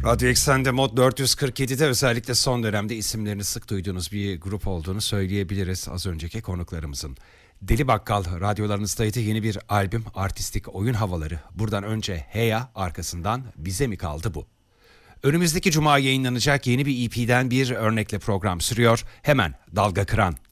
Radyo Eksen'de Mod 447'de özellikle son dönemde isimlerini sık duyduğunuz bir grup olduğunu söyleyebiliriz az önceki konuklarımızın. Deli Bakkal radyolarınızdaydı. Yeni bir albüm, artistik oyun havaları. Buradan önce Heya, arkasından Bize Mi Kaldı Bu. Önümüzdeki cuma yayınlanacak yeni bir EP'den bir örnekle program sürüyor. Hemen Dalga Kıran.